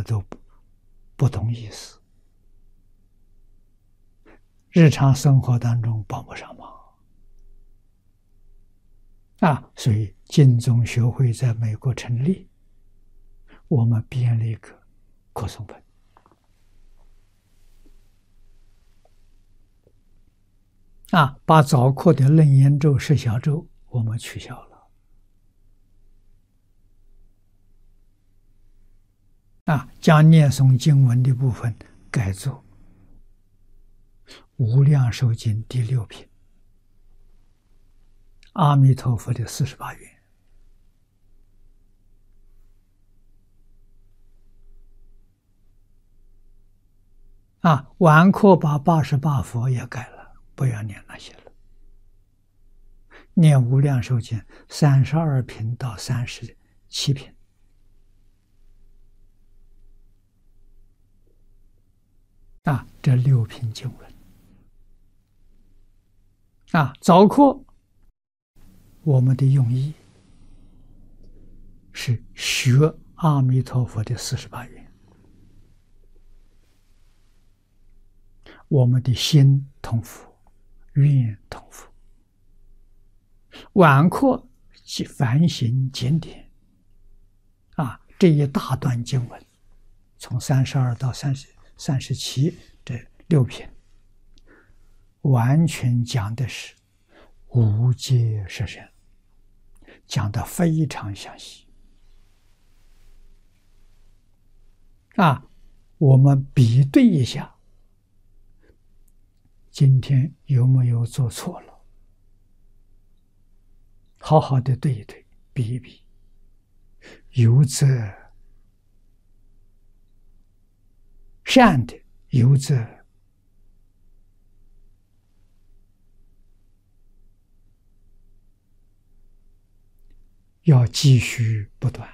都不懂意思，日常生活当中帮不上忙所以净宗学会在美国成立，我们编了一个扩诵本把早课的楞严咒、释小咒我们取消了将念诵经文的部分改作无量寿经第6品，阿弥陀佛的48愿完课把88佛也改了，不要念那些了，念无量寿经32品到37品这6品经文早课我们的用意是学阿弥陀佛的48愿，我们的心同佛，愿同佛。晚课即反省检点这一大段经文，从32到37这6品，完全讲的是无界十善，讲得非常详细我们比对一下，今天有没有做错了？好好的对一对，比一比，有则善的，有则要继续不断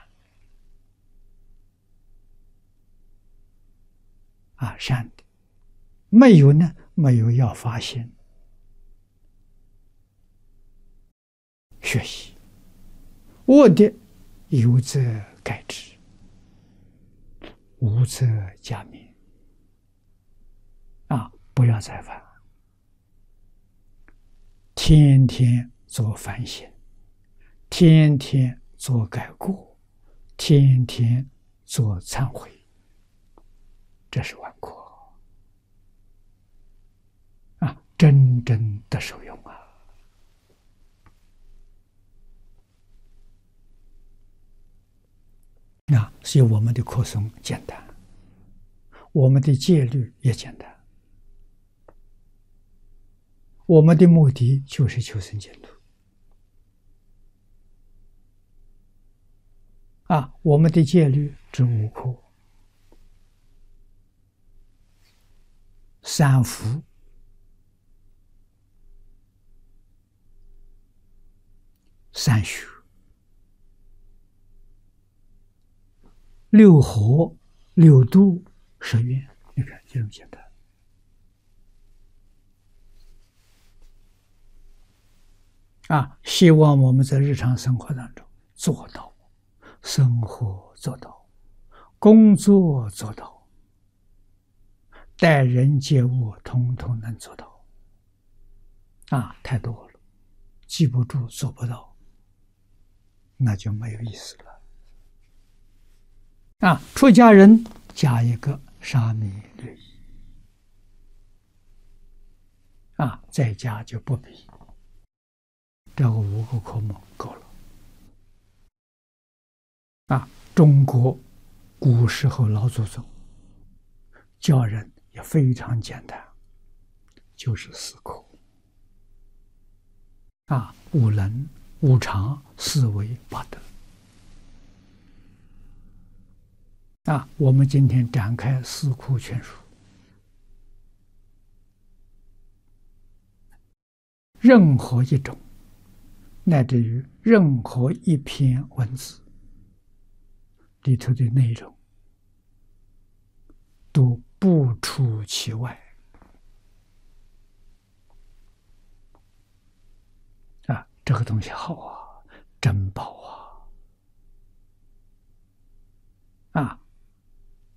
善的，没有呢，没有要发现学习，恶的有则改之，无则加勉不要再犯，天天做反省，天天做改过，天天做忏悔，这是完课真正的受用所以我们的课诵简单，我们的戒律也简单，我们的目的就是求生净土我们的戒律只5课3福3学6和6度10愿，你看就这么简单希望我们在日常生活当中做到，生活做到，工作做到，待人接物统统能做到太多了，记不住，做不到，那就没有意思了出家人加一个沙弥律仪在家就不必，这个5个科目够了中国古时候老祖宗教人也非常简单，就是4科五能、五常、四维、八德我们今天展开4库全书，任何一种乃至于任何一篇文字里头的内容都不出其外这个东西好珍宝